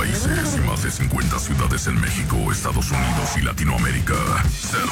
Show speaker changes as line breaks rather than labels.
países y más de 50 ciudades en México, Estados Unidos y Latinoamérica.